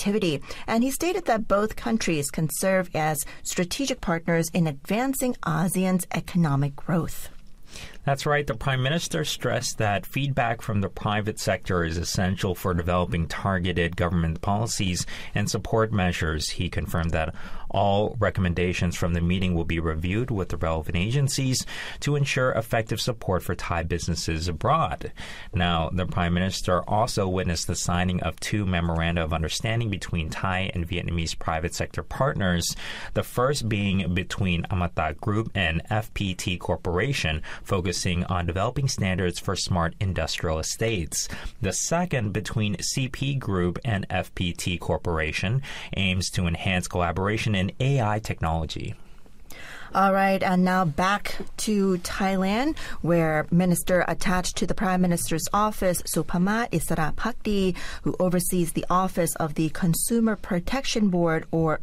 activity. And he stated that both countries can serve as strategic partners in advancing ASEAN's economic growth. That's right. The Prime Minister stressed that feedback from the private sector is essential for developing targeted government policies and support measures. He confirmed that all recommendations from the meeting will be reviewed with the relevant agencies to ensure effective support for Thai businesses abroad. Now, the Prime Minister also witnessed the signing of 2 memoranda of understanding between Thai and Vietnamese private sector partners, the first being between Amata Group and FPT Corporation, focusing on developing standards for smart industrial estates. The second, between CP Group and FPT Corporation, aims to enhance collaboration in AI technology. All right, and now back to Thailand, where Minister attached to the Prime Minister's office, Supamat Isarapakdi, who oversees the office of the Consumer Protection Board, or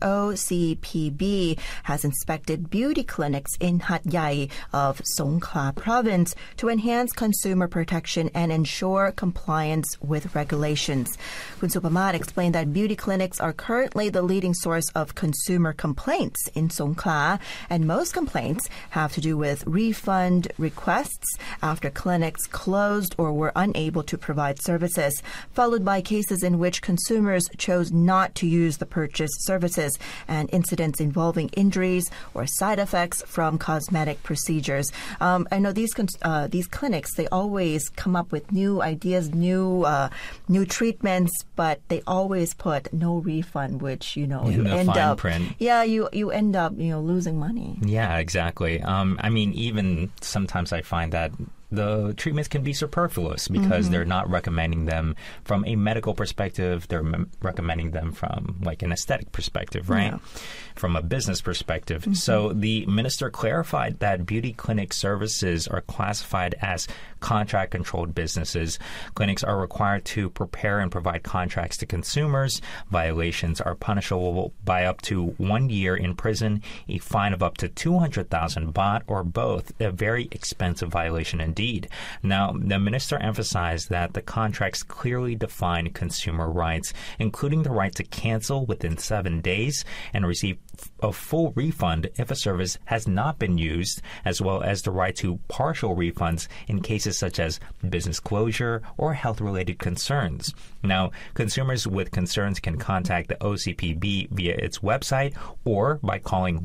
OCPB, has inspected beauty clinics in Hat Yai of Songkhla province to enhance consumer protection and ensure compliance with regulations. Kun Supamat explained that beauty clinics are currently the leading source of consumer complaints in Songkhla, and most complaints have to do with refund requests after clinics closed or were unable to provide services, followed by cases in which consumers chose not to use the purchased services and incidents involving injuries or side effects from cosmetic procedures. I know these clinics, they always come up with new ideas, new treatments, but they always put no refund, which, you end up print. Yeah, you end up losing money. Yeah, exactly. I mean, even sometimes I find that the treatments can be superfluous because they're not recommending them from a medical perspective. They're recommending them from like an aesthetic perspective, right? Yeah. From a business perspective. So the minister clarified that beauty clinic services are classified as contract-controlled businesses. Clinics are required to prepare and provide contracts to consumers. Violations are punishable by up to 1 year in prison, a fine of up to 200,000 baht, or both. A very expensive violation indeed. Now, the minister emphasized that the contracts clearly define consumer rights, including the right to cancel within 7 days and receive a full refund if a service has not been used, as well as the right to partial refunds in cases such as business closure or health-related concerns. Now, consumers with concerns can contact the OCPB via its website or by calling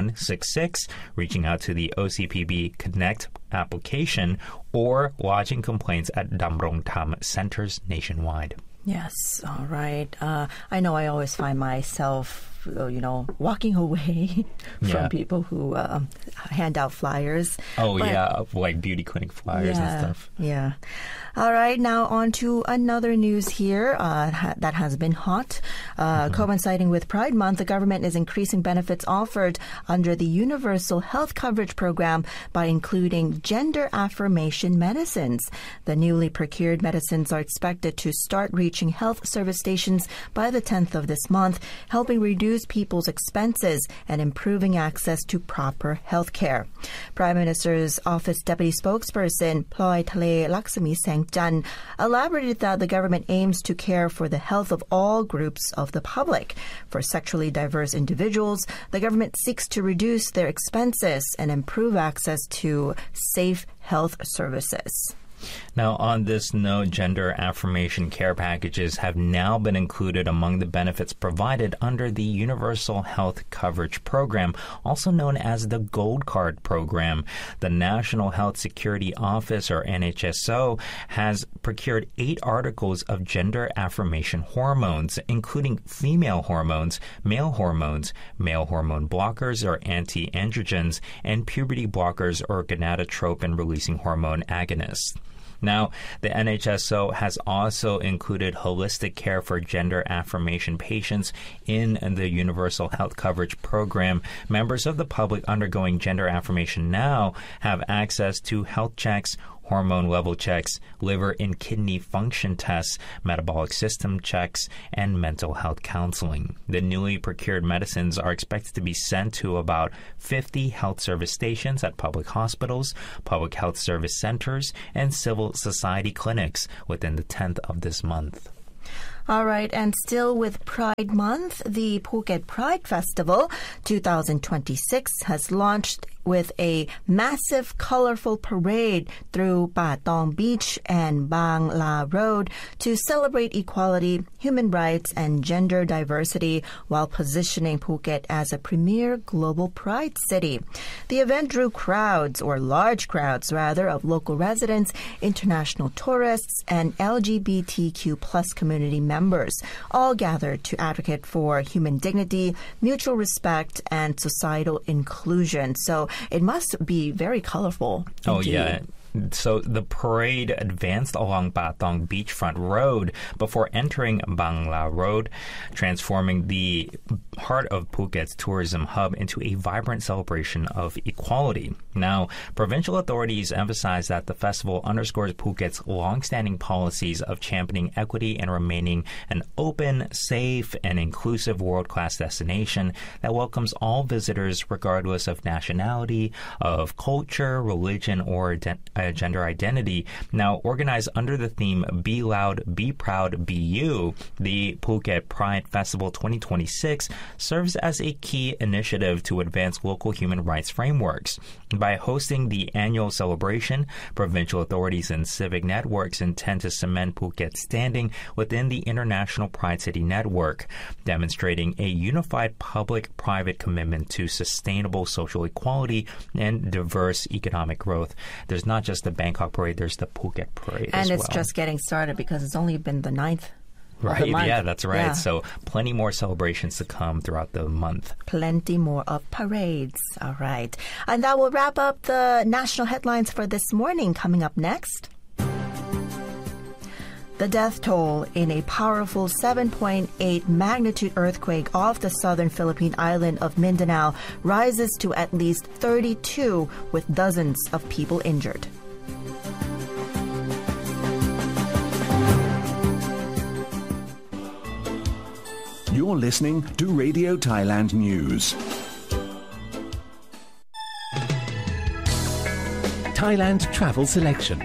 1166, reaching out to the OCPB Connect application, or lodging complaints at Damrong Tham centers nationwide. Yes, all right. I know I always find myself walking away from people who hand out flyers. Like beauty clinic flyers and stuff. Yeah. All right, now on to another news here that has been hot. Coinciding with Pride Month, the government is increasing benefits offered under the Universal Health Coverage Program by including gender affirmation medicines. The newly procured medicines are expected to start reaching health service stations by the 10th of this month, helping reduce people's expenses and improving access to proper health care. Prime Minister's Office Deputy Spokesperson Ploy Thale Laksami Sengjan elaborated that the government aims to care for the health of all groups of the public. For sexually diverse individuals, the government seeks to reduce their expenses and improve access to safe health services. Now, on this note, gender affirmation care packages have now been included among the benefits provided under the Universal Health Coverage Program, also known as the Gold Card Program. The National Health Security Office, or NHSO, has procured 8 articles of gender affirmation hormones, including female hormones, male hormone blockers, or anti-androgens, and puberty blockers, or gonadotropin-releasing hormone agonists. Now, the NHSO has also included holistic care for gender affirmation patients in the Universal Health Coverage Program. Members of the public undergoing gender affirmation now have access to health checks, hormone level checks, liver and kidney function tests, metabolic system checks, and mental health counseling. The newly procured medicines are expected to be sent to about 50 health service stations at public hospitals, public health service centers, and civil society clinics within the 10th of this month. All right, and still with Pride Month, the Phuket Pride Festival 2026 has launched with a massive, colorful parade through Patong Beach and Bang La Road to celebrate equality, human rights, and gender diversity while positioning Phuket as a premier global pride city. The event drew large crowds, of local residents, international tourists, and LGBTQ plus community members, all gathered to advocate for human dignity, mutual respect, and societal inclusion. So it must be very colorful. Oh, indeed. yeah. So the parade advanced along Patong Beachfront Road before entering Bang La Road, transforming the heart of Phuket's tourism hub into a vibrant celebration of equality. Now, provincial authorities emphasize that the festival underscores Phuket's long-standing policies of championing equity and remaining an open, safe, and inclusive world-class destination that welcomes all visitors regardless of nationality, of culture, religion, or gender identity. Now, organized under the theme Be Loud, Be Proud, Be You, the Phuket Pride Festival 2026 serves as a key initiative to advance local human rights frameworks. By hosting the annual celebration, provincial authorities and civic networks intend to cement Phuket's standing within the International Pride City Network, demonstrating a unified public-private commitment to sustainable social equality and diverse economic growth. There's not just the Bangkok Parade, there's the Phuket Parade and as well. it's just getting started because it's only been the 9th. Right, yeah, that's right. Yeah. So plenty more celebrations to come throughout the month. Plenty more of parades. All right. And that will wrap up the national headlines for this morning. Coming up next, the death toll in a powerful 7.8 magnitude earthquake off the southern Philippine island of Mindanao rises to at least 32, with dozens of people injured. You're listening to Radio Thailand News. Thailand Travel Selection.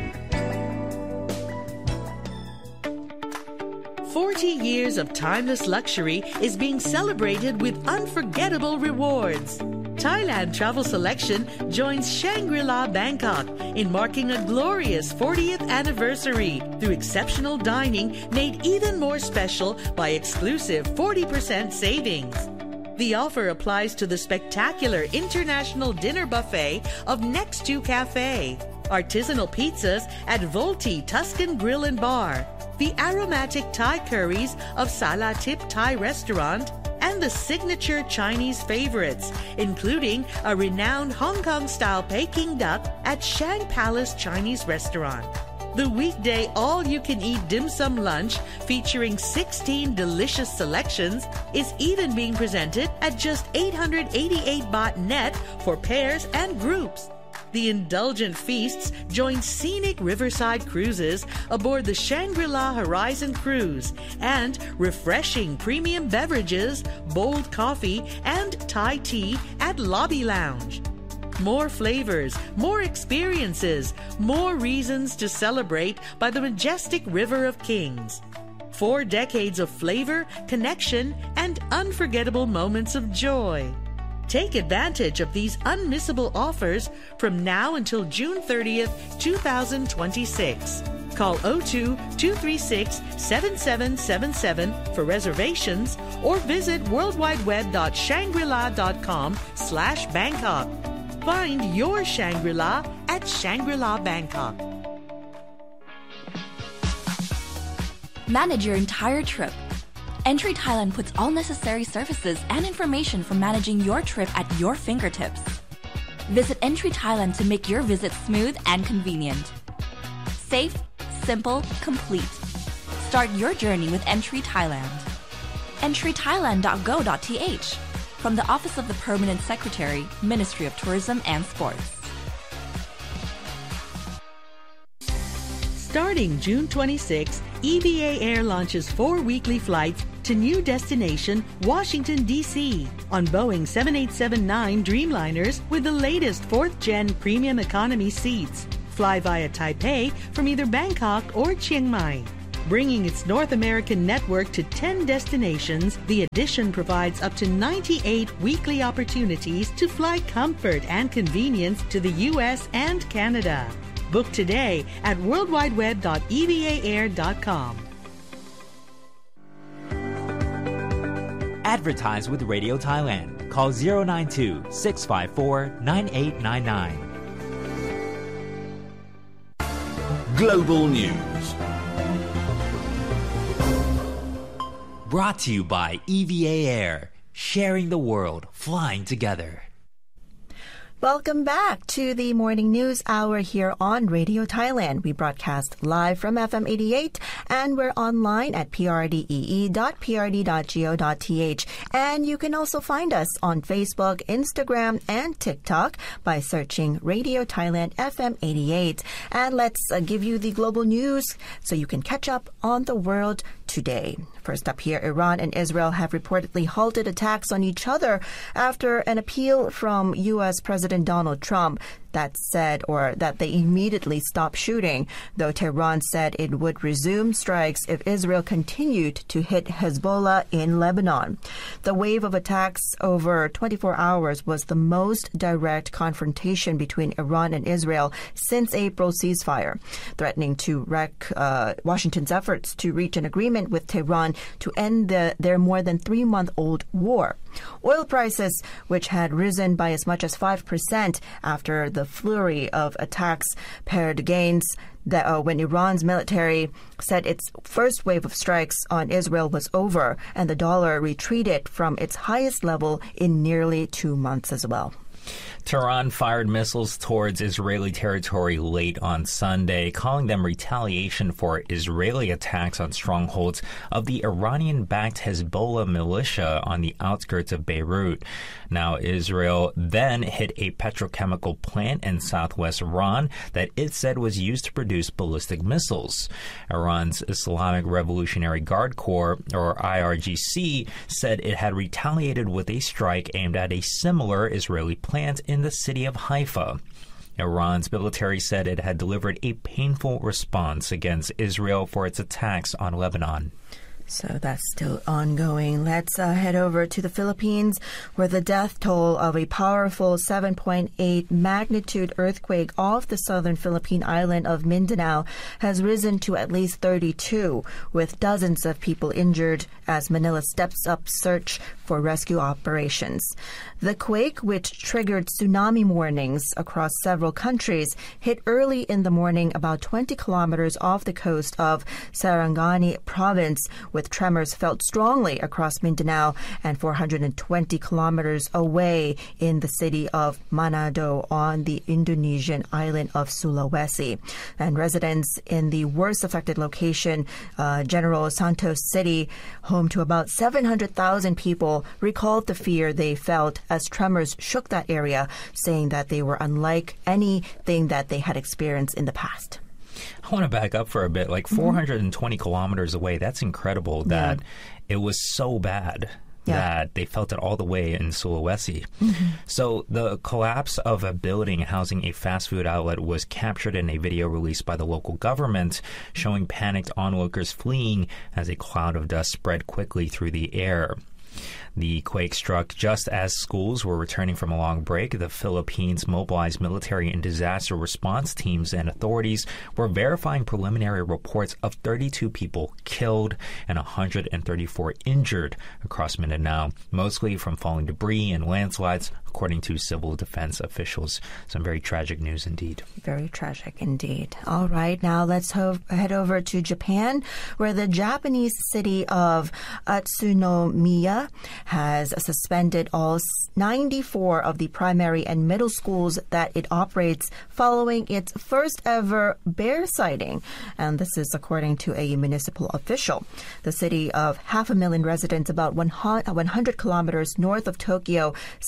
40 years of timeless luxury is being celebrated with unforgettable rewards. Thailand Travel Selection joins Shangri-La Bangkok in marking a glorious 40th anniversary through exceptional dining made even more special by exclusive 40% savings. The offer applies to the spectacular international dinner buffet of Next to Cafe, artisanal pizzas at Volti Tuscan Grill and Bar, the aromatic Thai curries of Sala Tip Thai Restaurant, and the signature Chinese favorites, including a renowned Hong Kong-style Peking duck at Shang Palace Chinese Restaurant. The weekday all-you-can-eat dim sum lunch featuring 16 delicious selections is even being presented at just 888 baht net for pairs and groups. The indulgent feasts join scenic riverside cruises aboard the Shangri-La Horizon Cruise and refreshing premium beverages, bold coffee, and Thai tea at Lobby Lounge. More flavors, more experiences, more reasons to celebrate by the majestic River of Kings. 4 decades of flavor, connection, and unforgettable moments of joy. Take advantage of these unmissable offers from now until June 30th, 2026. Call 02-236-7777 for reservations or visit worldwideweb.shangrila.com/Bangkok. Find your Shangri-La at Shangri-La Bangkok. Manage your entire trip. Entry Thailand puts all necessary services and information for managing your trip at your fingertips. Visit Entry Thailand to make your visit smooth and convenient. Safe, simple, complete. Start your journey with Entry Thailand. entrythailand.go.th from the Office of the Permanent Secretary, Ministry of Tourism and Sports. Starting June 26, EVA Air launches 4 weekly flights to new destination, Washington, D.C. on Boeing 7879 Dreamliners with the latest 4th-gen premium economy seats. Fly via Taipei from either Bangkok or Chiang Mai. Bringing its North American network to 10 destinations, the Edition provides up to 98 weekly opportunities to fly comfort and convenience to the U.S. and Canada. Book today at worldwideweb.evaair.com. Advertise with Radio Thailand. Call 092-654-9899. Global News. Brought to you by EVA Air. Sharing the world, flying together. Welcome back to the Morning News Hour here on Radio Thailand. We broadcast live from FM 88 and we're online at prdee.prd.go.th. And you can also find us on Facebook, Instagram, and TikTok by searching Radio Thailand FM 88. And let's give you the global news so you can catch up on the world today. First up here, Iran and Israel have reportedly halted attacks on each other after an appeal from U.S. President Donald Trump that they immediately stop shooting, though Tehran said it would resume strikes if Israel continued to hit Hezbollah in Lebanon. The wave of attacks over 24 hours was the most direct confrontation between Iran and Israel since April's ceasefire, threatening to wreck Washington's efforts to reach an agreement with Tehran to end their more than 3-month-old war. Oil prices, which had risen by as much as 5% after the flurry of attacks, pared gains when Iran's military said its first wave of strikes on Israel was over, and the dollar retreated from its highest level in nearly 2 months as well. Tehran fired missiles towards Israeli territory late on Sunday, calling them retaliation for Israeli attacks on strongholds of the Iranian-backed Hezbollah militia on the outskirts of Beirut. Now, Israel then hit a petrochemical plant in southwest Iran that it said was used to produce ballistic missiles. Iran's Islamic Revolutionary Guard Corps, or IRGC, said it had retaliated with a strike aimed at a similar Israeli plant in the city of Haifa. Iran's military said it had delivered a painful response against Israel for its attacks on Lebanon. So that's still ongoing. Let's head over to the Philippines, where the death toll of a powerful 7.8 magnitude earthquake off the southern Philippine island of Mindanao has risen to at least 32, with dozens of people injured as Manila steps up search for rescue operations. The quake, which triggered tsunami warnings across several countries, hit early in the morning about 20 kilometers off the coast of Sarangani province, with tremors felt strongly across Mindanao and 420 kilometers away in the city of Manado on the Indonesian island of Sulawesi. And residents in the worst affected location, General Santos City, home to about 700,000 people, recalled the fear they felt as tremors shook that area, saying that they were unlike anything that they had experienced in the past. I want to back up for a bit. 420 kilometers away, that's incredible that it was so bad that they felt it all the way in Sulawesi. So the collapse of a building housing a fast food outlet was captured in a video released by the local government, showing panicked onlookers fleeing as a cloud of dust spread quickly through the air. The quake struck just as schools were returning from a long break. The Philippines mobilized military and disaster response teams, and authorities were verifying preliminary reports of 32 people killed and 134 injured across Mindanao, mostly from falling debris and landslides, according to civil defense officials. Some very tragic news indeed. Very tragic indeed. All right, now let's head over to Japan, where the Japanese city of Utsunomiya has suspended all 94 of the primary and middle schools that it operates following its first ever bear sighting. And this is according to a municipal official. The city of 500,000 residents about 100 kilometers north of Tokyo said the bear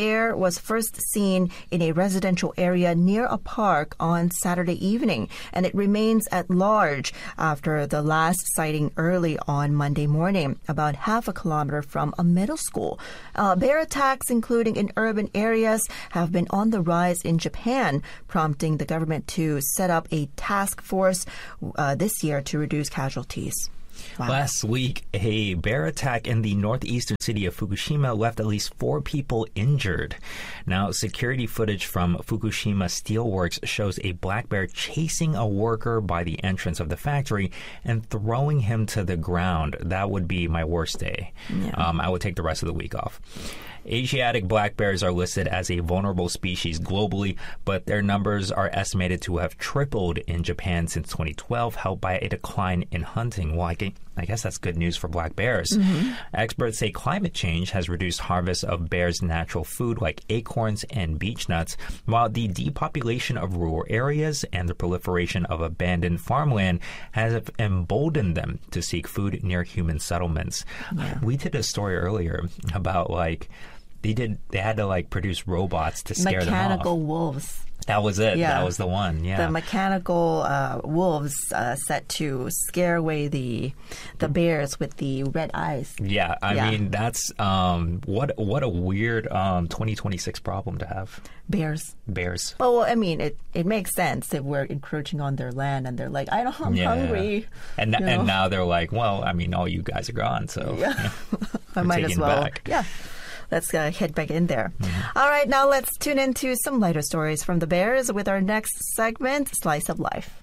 bear was first seen in a residential area near a park on Saturday evening, and it remains at large after the last sighting early on Monday morning, about half a kilometer from a middle school. Bear attacks, including in urban areas, have been on the rise in Japan, prompting the government to set up a task force this year to reduce casualties. Wow. Last week, a bear attack in the northeastern city of Fukushima left at least 4 people injured. Now, security footage from Fukushima Steelworks shows a black bear chasing a worker by the entrance of the factory and throwing him to the ground. That would be my worst day. Yeah. I would take the rest of the week off. Asiatic black bears are listed as a vulnerable species globally, but their numbers are estimated to have tripled in Japan since 2012, helped by a decline in hunting. Well, I guess that's good news for black bears. Mm-hmm. Experts say climate change has reduced harvests of bears' natural food like acorns and beech nuts, while the depopulation of rural areas and the proliferation of abandoned farmland has emboldened them to seek food near human settlements. Yeah. We did a story earlier about they had to produce robots to scare them off. Mechanical wolves. That was it. Yeah. That was the one. Yeah. The mechanical wolves set to scare away the bears with the red eyes. Yeah. I mean, that's what a weird 2026 problem to have. Bears. Well, I mean, it makes sense if we're encroaching on their land and they're like, I'm hungry. And now they're like, well, I mean, all you guys are gone, so I might as well. Back. Yeah. Let's head back in there. Mm-hmm. All right, now let's tune into some lighter stories from the Bears with our next segment, Slice of Life.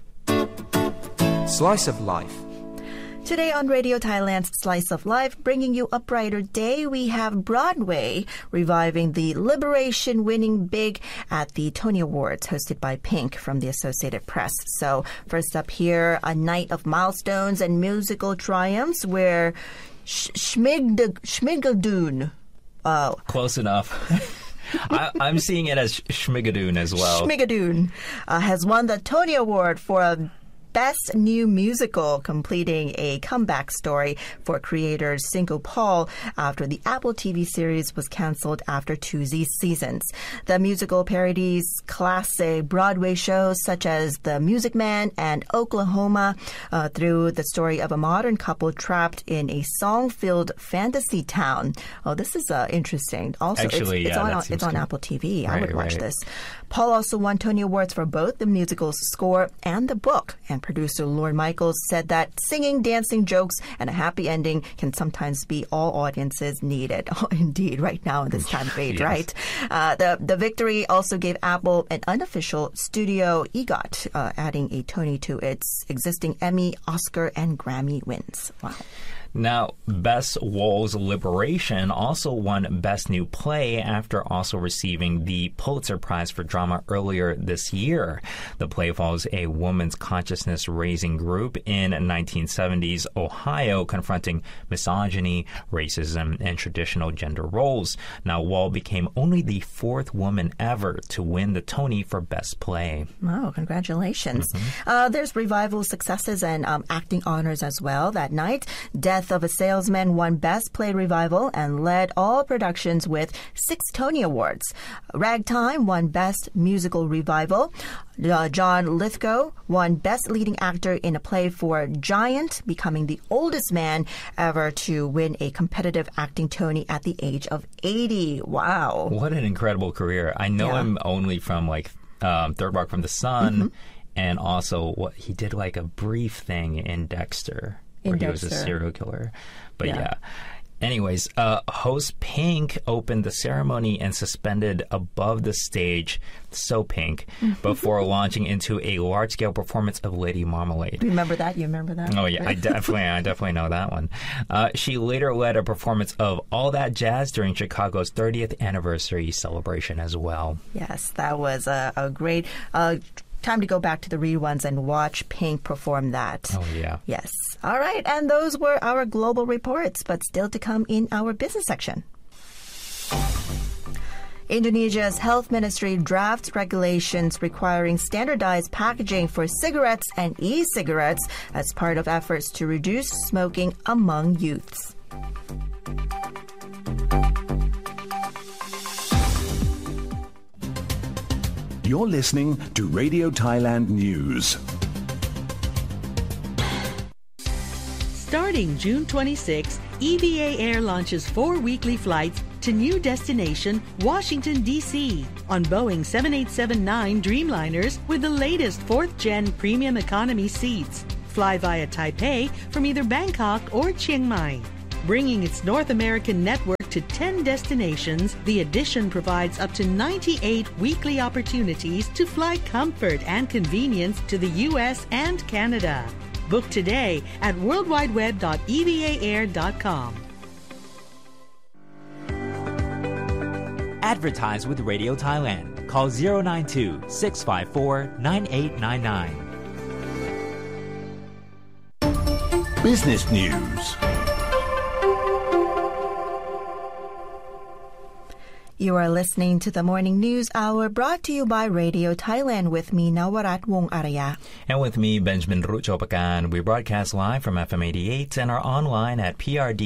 Slice of Life. Today on Radio Thailand's Slice of Life, bringing you a brighter day, we have Broadway reviving the Liberation winning big at the Tony Awards hosted by Pink from the Associated Press. So first up here, a night of milestones and musical triumphs where Schmigadoon. Close enough. I'm seeing it as Schmigadoon as well. Schmigadoon has won the Tony Award for a Best New Musical, completing a comeback story for creator Cinco Paul after the Apple TV series was canceled after 2 seasons. The musical parodies classic Broadway shows such as The Music Man and Oklahoma through the story of a modern couple trapped in a song-filled fantasy town. Oh, this is interesting. Also, actually, it's on Apple TV. I would watch this. Paul also won Tony Awards for both the musical's score and the book. And producer Lorne Michaels said that singing, dancing, jokes, and a happy ending can sometimes be all audiences needed. Oh, indeed, right now in this time of age, yes. Right? The victory also gave Apple an unofficial studio EGOT, adding a Tony to its existing Emmy, Oscar, and Grammy wins. Wow. Now, Bess Wohl's Liberation also won Best New Play after also receiving the Pulitzer Prize for Drama earlier this year. The play follows a woman's consciousness-raising group in 1970s Ohio confronting misogyny, racism, and traditional gender roles. Now, Wohl became only the 4th woman ever to win the Tony for Best Play. Wow, congratulations. Mm-hmm. There's revival successes and acting honors as well that night. Death of a Salesman won Best Play Revival and led all productions with 6 Tony Awards. Ragtime won Best Musical Revival. John Lithgow won Best Leading Actor in a Play for Giant, becoming the oldest man ever to win a competitive acting Tony at the age of 80. Wow. What an incredible career. I know him only from Third Rock from the Sun, and also he did a brief thing in Dexter. Where he was a serial killer. But yeah. Anyways, host Pink opened the ceremony and suspended above the stage, so Pink, before launching into a large-scale performance of Lady Marmalade. Remember that? You remember that? Oh, yeah. I definitely know that one. She later led a performance of All That Jazz during Chicago's 30th anniversary celebration as well. Yes, that was a great... time to go back to the reruns and watch Pink perform that. Oh, yeah. Yes. All right. And those were our global reports, but still to come in our business section. Indonesia's health ministry drafts regulations requiring standardized packaging for cigarettes and e-cigarettes as part of efforts to reduce smoking among youths. You're listening to Radio Thailand News. Starting June 26, EVA Air launches 4 weekly flights to new destination, Washington, D.C. on Boeing 787-9 Dreamliners with the latest 4th-gen premium economy seats. Fly via Taipei from either Bangkok or Chiang Mai. Bringing its North American network to 10 destinations, the addition provides up to 98 weekly opportunities to fly comfort and convenience to the U.S. and Canada. Book today at worldwideweb.evaair.com. Advertise with Radio Thailand. Call 092-654-9899. Business News. You are listening to the Morning News Hour brought to you by Radio Thailand with me, Nawarat Wong Araya. And with me, Benjamin Ruchopakan. We broadcast live from FM 88 and are online at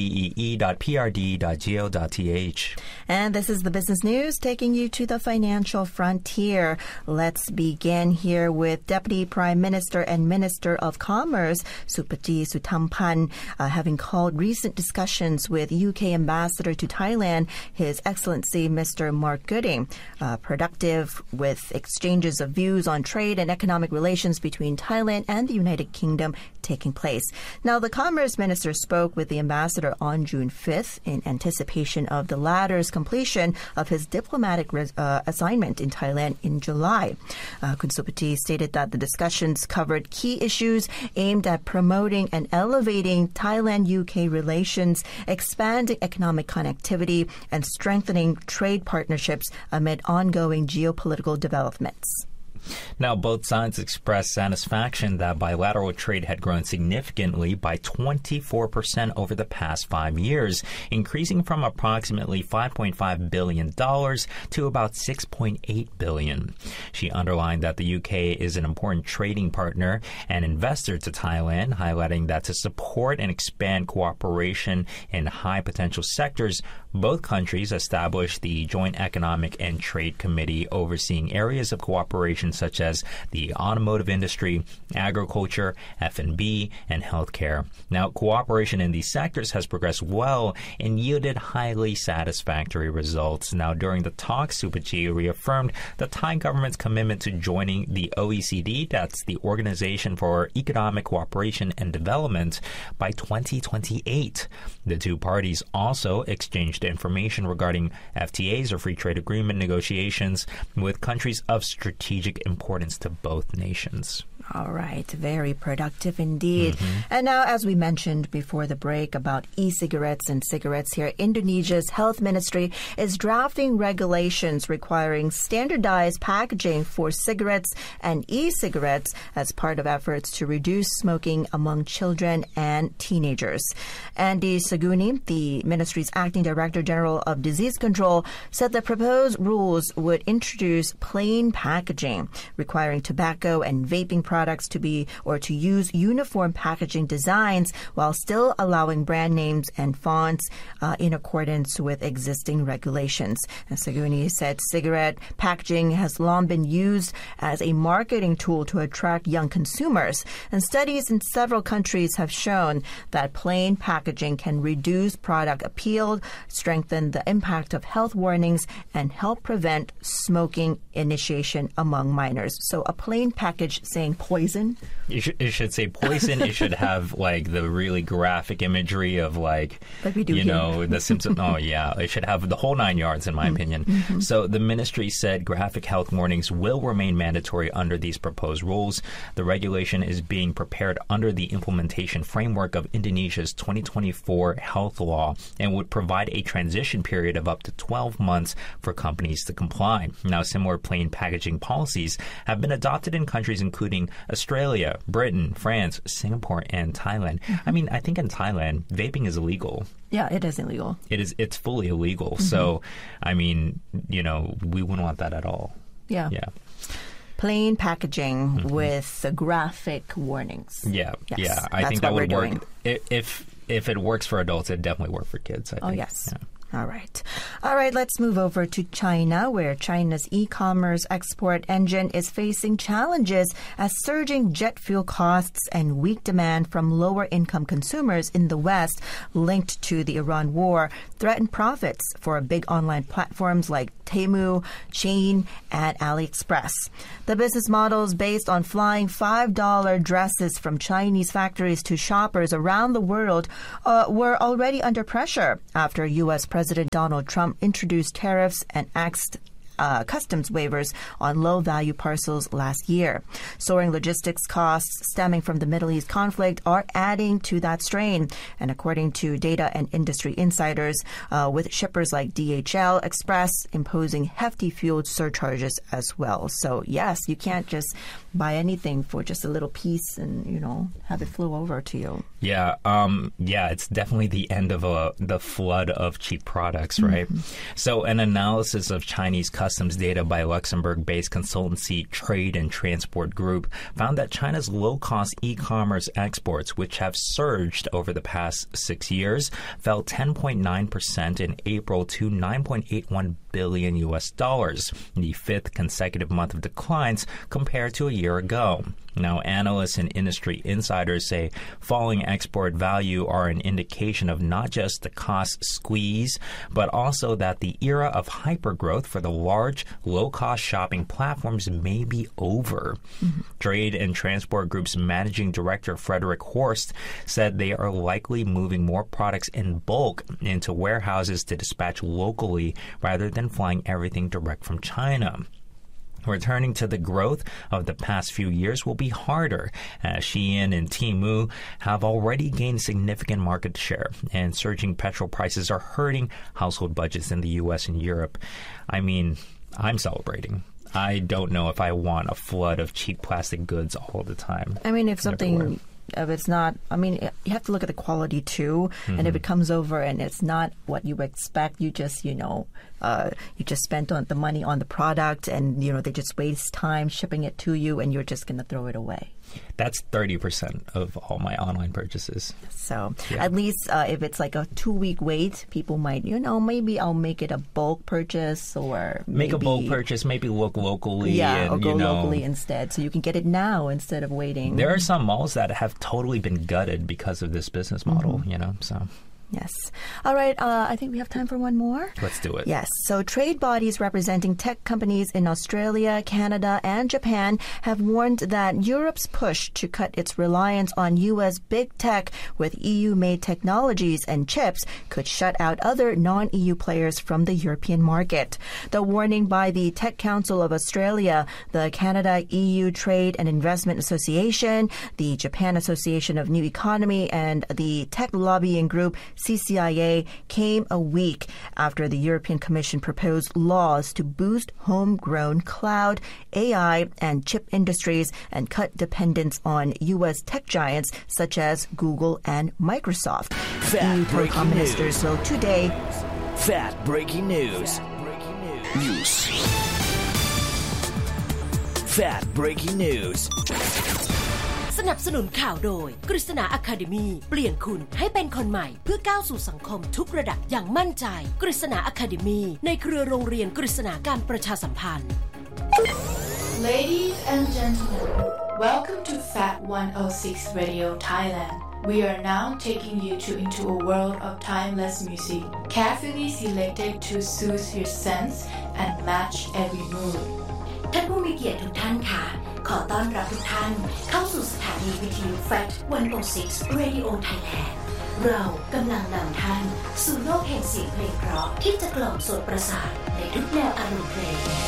prdee.prd.go.th. And this is the business news taking you to the financial frontier. Let's begin here with Deputy Prime Minister and Minister of Commerce, Supati Suthampan, having called recent discussions with UK Ambassador to Thailand, His Excellency Mr. Mark Gooding, productive with exchanges of views on trade and economic relations between Thailand and the United Kingdom taking place. Now, the Commerce Minister spoke with the ambassador on June 5th in anticipation of the latter's completion of his diplomatic assignment in Thailand in July. Kun Supati stated that the discussions covered key issues aimed at promoting and elevating Thailand-UK relations, expanding economic connectivity, and strengthening trade partnerships amid ongoing geopolitical developments. Now, both sides expressed satisfaction that bilateral trade had grown significantly by 24% over the past 5 years, increasing from approximately $5.5 billion to about $6.8 billion. She underlined that the UK is an important trading partner and investor to Thailand, highlighting that to support and expand cooperation in high-potential sectors, both countries established the Joint Economic and Trade Committee overseeing areas of cooperation such as the automotive industry, agriculture, F&B, and healthcare. Now, cooperation in these sectors has progressed well and yielded highly satisfactory results. Now, during the talks, Supati reaffirmed the Thai government's commitment to joining the OECD, that's the Organization for Economic Cooperation and Development, by 2028. The two parties also exchanged information regarding FTAs, or free trade agreement negotiations, with countries of strategic importance to both nations. All right. Very productive indeed. And now, as we mentioned before the break about e-cigarettes and cigarettes here, Indonesia's health ministry is drafting regulations requiring standardized packaging for cigarettes and e-cigarettes as part of efforts to reduce smoking among children and teenagers. Andy Saguni, the ministry's acting director general of disease control, said the proposed rules would introduce plain packaging, requiring tobacco and vaping products to be or to use uniform packaging designs while still allowing brand names and fonts in accordance with existing regulations. And Saguni said cigarette packaging has long been used as a marketing tool to attract young consumers. And studies in several countries have shown that plain packaging can reduce product appeal, strengthen the impact of health warnings, and help prevent smoking initiation among minors. So a plain package saying poison. It should say poison. It should have like the really graphic imagery of like we do you here. know, the Simpsons. Oh yeah, it should have the whole 9 yards in my opinion. So the ministry said graphic health warnings will remain mandatory under these proposed rules. The regulation is being prepared under the implementation framework of Indonesia's 2024 health law and would provide a transition period of up to 12 months for companies to comply. Now, similar plain packaging policies have been adopted in countries including Australia, Britain, France, Singapore, and Thailand. I mean, I think in Thailand, vaping is illegal. Yeah, it is illegal. It's fully illegal. So, I mean, you know, we wouldn't want that at all. Yeah. Plain packaging with graphic warnings. Yeah. Yes, Yeah. I that's think that what would we're work. doing. If it works for adults, it definitely works for kids, I think. Oh, yes. Yeah. All right, let's move over to China, where China's e-commerce export engine is facing challenges as surging jet fuel costs and weak demand from lower-income consumers in the West linked to the Iran war threaten profits for big online platforms like Temu, Shein, and AliExpress. The business models based on flying $5 dresses from Chinese factories to shoppers around the world were already under pressure after U.S. President Donald Trump introduced tariffs and axed customs waivers on low-value parcels last year. Soaring logistics costs stemming from the Middle East conflict are adding to that strain. And according to data and industry insiders, with shippers like DHL Express imposing hefty fuel surcharges as well. So, yes, you can't just buy anything for just a little piece and, have it flow over to you. Yeah, it's definitely the end of the flood of cheap products, right? So an analysis of Chinese customs data by Luxembourg-based consultancy Trade and Transport Group found that China's low-cost e-commerce exports, which have surged over the past 6 years, fell 10.9% in April to $9.81 billion US, the fifth consecutive month of declines compared to a year ago. Now, analysts and industry insiders say falling export value are an indication of not just the cost squeeze, but also that the era of hypergrowth for the large, low-cost shopping platforms may be over. Trade and Transport Group's managing director, Frederick Horst, said they are likely moving more products in bulk into warehouses to dispatch locally rather than flying everything direct from China. Returning to the growth of the past few years will be harder, as Shein and Temu have already gained significant market share, and surging petrol prices are hurting household budgets in the U.S. and Europe. I mean, I'm celebrating. I don't know if I want a flood of cheap plastic goods all the time. I mean, if it's not, you have to look at the quality too. And if it comes over and it's not what you expect, you just, you just spent the money on the product and, they just waste time shipping it to you and you're just going to throw it away. That's 30% of all my online purchases. So at least if it's like a 2-week wait, people might, maybe I'll make it a bulk purchase or make a bulk purchase, maybe look locally. Yeah, or go locally instead. So you can get it now instead of waiting. There are some malls that have totally been gutted because of this business model, so... Yes. All right. I think we have time for one more. Let's do it. Yes. So trade bodies representing tech companies in Australia, Canada, and Japan have warned that Europe's push to cut its reliance on U.S. big tech with EU-made technologies and chips could shut out other non-EU players from the European market. The warning by the Tech Council of Australia, the Canada-EU Trade and Investment Association, the Japan Association of New Economy, and the tech lobbying group CCIA came a week after the European Commission proposed laws to boost homegrown cloud, AI, and chip industries and cut dependence on U.S. tech giants such as Google and Microsoft. EU telecom ministers will today. Fat breaking news. Fat breaking news. สนับสนุนข่าวโดยกฤษณา Academy เปลี่ยนคุณให้เป็นคนใหม่เพื่อก้าวสู่สังคมทุกระดับอย่างมั่นใจกฤษณา Academy ในเครือโรงเรียนกฤษณาการประชาสัมพันธ์ Ladies and gentlemen, welcome to Fat 106 Radio Thailand. We are now taking you into a world of timeless music, carefully selected to soothe your sense and match every mood. ท่านผู้มีเกียรติทุกท่านค่ะขอต้อนรับทุกท่านเข้าสู่สถานีวิทยุ Fat 106 Radio Thailand เรากำลังนำท่านสู่โลกแห่งเสียงเพลงเพราะที่จะกล่อมโสตประสาทในทุกแนวอารมณ์เพลง